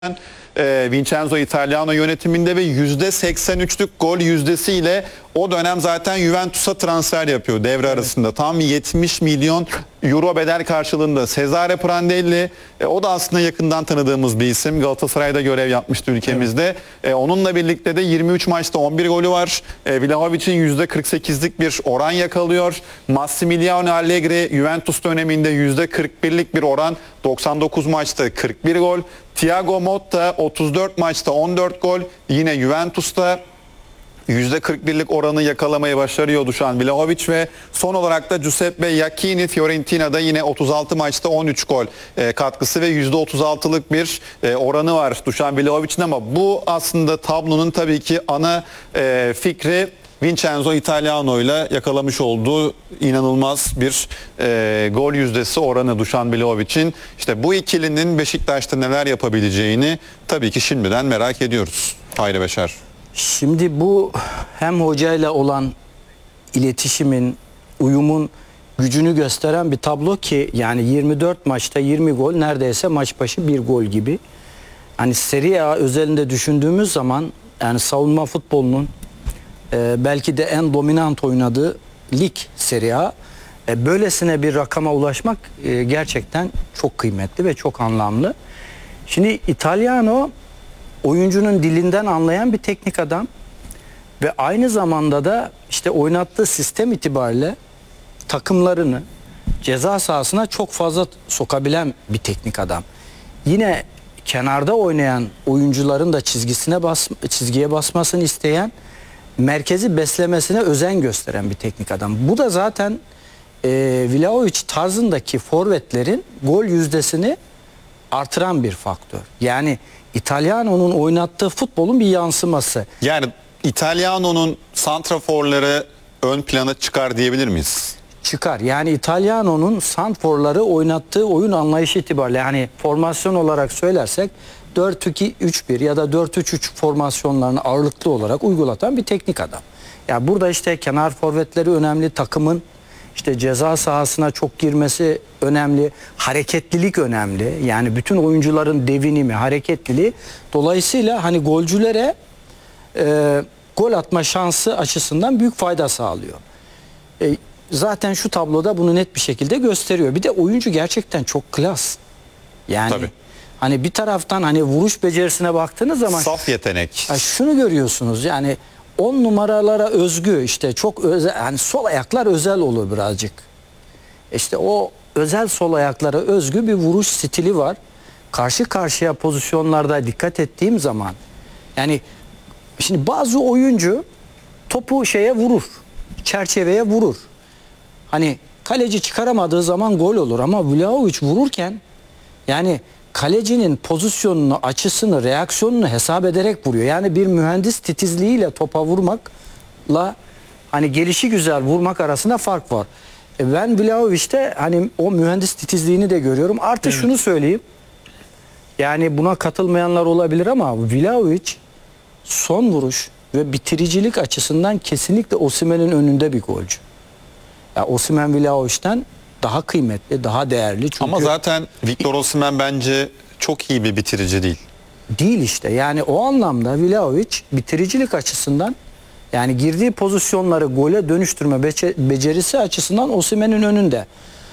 Vincenzo Italiano yönetiminde ve %83'lük gol yüzdesiyle o dönem zaten Juventus'a transfer yapıyor devre arasında. Tam 70 milyon euro bedel karşılığında. Cesare Prandelli, o da aslında yakından tanıdığımız bir isim. Galatasaray'da görev yapmıştı ülkemizde. Onunla birlikte de 23 maçta 11 golü var. Vlahovic'in %48'lik bir oran yakalıyor. Massimiliano Allegri Juventus döneminde %41'lik bir oran, 99 maçta 41 gol. Thiago Motta 34 maçta 14 gol. Yine Juventus'ta %41'lik oranı yakalamayı başarıyor Dušan Vlahović ve son olarak da Giuseppe Iachini Fiorentina'da yine 36 maçta 13 gol katkısı ve %36'lık bir oranı var Dušan Vlahović'in, ama bu aslında tablonun tabii ki ana fikri Vincenzo Italiano ile yakalamış olduğu inanılmaz bir gol yüzdesi oranı Dušan Vlahović'in. İşte bu ikilinin Beşiktaş'ta neler yapabileceğini tabii ki şimdiden merak ediyoruz. Hayri Beşer. Şimdi bu hem hocayla olan iletişimin, uyumun gücünü gösteren bir tablo ki yani 24 maçta 20 gol, neredeyse maç başı bir gol gibi. Hani Serie A özelinde düşündüğümüz zaman yani savunma futbolunun belki de en dominant oynadığı lig Serie A. Böylesine bir rakama ulaşmak gerçekten çok kıymetli ve çok anlamlı. Şimdi Italiano oyuncunun dilinden anlayan bir teknik adam ve aynı zamanda da işte oynattığı sistem itibariyle takımlarını ceza sahasına çok fazla sokabilen bir teknik adam. Yine kenarda oynayan oyuncuların da çizgiye basmasını isteyen, merkezi beslemesine özen gösteren bir teknik adam. Bu da zaten Vlahović tarzındaki forvetlerin gol yüzdesini artıran bir faktör. Yani İtalyano'nun oynattığı futbolun bir yansıması. Yani İtalyano'nun santraforları ön plana çıkar diyebilir miyiz? Çıkar. Yani İtalyano'nun santraforları oynattığı oyun anlayışı itibariyle, yani formasyon olarak söylersek 4-2-3-1 ya da 4-3-3 formasyonlarını ağırlıklı olarak uygulatan bir teknik adam. Yani burada işte kenar forvetleri önemli, takımın işte ceza sahasına çok girmesi önemli, hareketlilik önemli. Yani bütün oyuncuların devinimi, hareketliliği, dolayısıyla hani golcülere gol atma şansı açısından büyük fayda sağlıyor. Zaten şu tabloda bunu net bir şekilde gösteriyor. Bir de oyuncu gerçekten çok klas. Yani tabii. Hani bir taraftan hani vuruş becerisine baktığınız zaman saf yetenek. Şunu görüyorsunuz, yani 10 numaralara özgü işte çok özel, hani sol ayaklar özel olur birazcık. İşte o özel sol ayaklara özgü bir vuruş stili var. Karşı karşıya pozisyonlarda dikkat ettiğim zaman yani şimdi bazı oyuncu topu şeye vurur, çerçeveye vurur. Hani kaleci çıkaramadığı zaman gol olur, ama Vlahović vururken yani kalecinin pozisyonunu, açısını, reaksiyonunu hesap ederek vuruyor. Yani bir mühendis titizliğiyle topa vurmakla hani gelişi güzel vurmak arasında fark var. Ben Vlahović'te hani o mühendis titizliğini de görüyorum. Artı şunu söyleyeyim. Yani buna katılmayanlar olabilir ama Vlahović son vuruş ve bitiricilik açısından kesinlikle Osimhen'in önünde bir golcü. Ya Osimhen Vlahović'ten daha kıymetli, daha değerli. Çünkü ama zaten Victor Osimhen bence çok iyi bir bitirici değil. Değil işte. Yani o anlamda Vlahović bitiricilik açısından, yani girdiği pozisyonları gole dönüştürme becerisi açısından Osimhen'in önünde.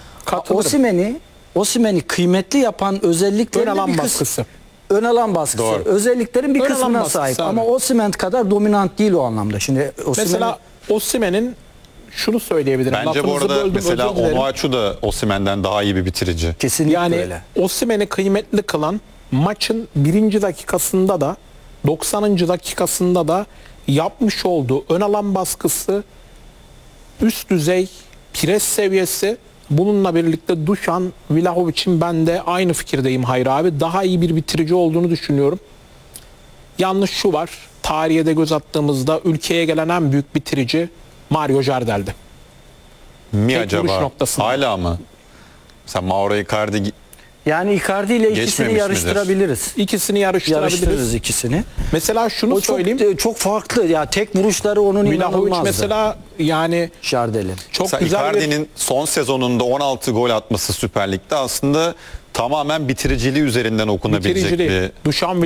Osimhen'i kıymetli yapan özelliklerin ön alan bir baskısı. Ön alan baskısı. Doğru. Özelliklerin bir Ön kısmına alan baskısı sahip. abi. Ama Osimhen kadar dominant değil o anlamda. Şimdi Mesela Osimhen'in şunu söyleyebilirim. Bence bu Lafınızı arada böldüm, mesela özür dilerim. Onuachu da Osimhen'den daha iyi bir bitirici. kesinlikle Yani öyle. Osimhen'i kıymetli kılan maçın 1. dakikasında da 90. dakikasında da yapmış olduğu ön alan baskısı, üst düzey pres seviyesi, bununla birlikte Dušan Vlahović'in ben de aynı fikirdeyim Hayri abi. Daha iyi bir bitirici olduğunu düşünüyorum. Yalnız şu var. Tarihe de göz attığımızda ülkeye gelen en büyük bitirici Mario Jardel'di. Mi Tek acaba? vuruş noktasında. Hala mı? Mesela Mauro Icardi Yani Icardi ile ikisini Geçmemiş midir? yarıştırabiliriz. İkisini yarıştırabiliriz. Yarıştırırız ikisini. Mesela şunu O çok, söyleyeyim. çok farklı. Ya tek vuruşları onun Vlahović inanılmazdı. mesela yani Jardel'in. çok mesela güzel bir... Icardi'nin son sezonunda 16 gol atması Süper Lig'de aslında tamamen bitiriciliği üzerinden okunabilecek Bitiriciliği. bir Dušan